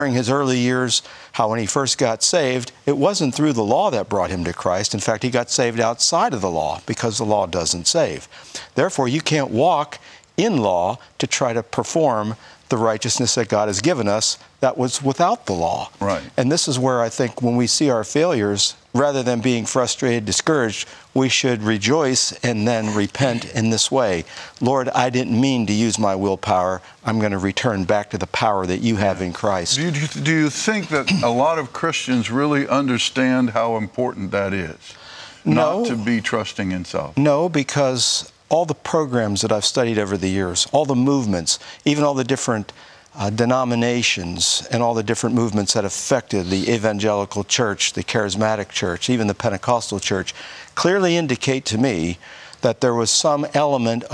during his early years, how when he first got saved, it wasn't through the law that brought him to Christ. In fact, he got saved outside of the law because the law doesn't save. Therefore, you can't walk in law to try to perform the righteousness that God has given us that was without the law. Right. And this is where I think when we see our failures, rather than being frustrated, discouraged, we should rejoice and then repent in this way. Lord, I didn't mean to use my willpower. I'm going to return back to the power that you have in Christ. Do you think that a lot of Christians really understand how important that is? No. Not to be trusting in self? No, because all the programs that I've studied over the years, all the movements, even all the different denominations and all the different movements that affected the evangelical church, the charismatic church, even the Pentecostal church, clearly indicate to me that there was some element